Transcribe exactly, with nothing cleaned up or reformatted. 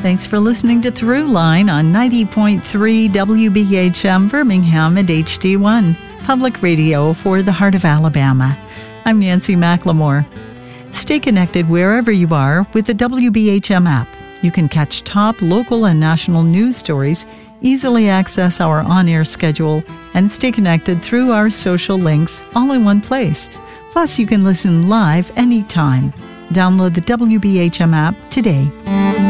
Thanks for listening to Throughline on ninety point three W B H M Birmingham and H D one, public radio for the heart of Alabama. I'm Nancy McLemore. Stay connected wherever you are with the W B H M app. You can catch top local and national news stories, easily access our on-air schedule, and stay connected through our social links all in one place. Plus, you can listen live anytime. Download the W B H M app today.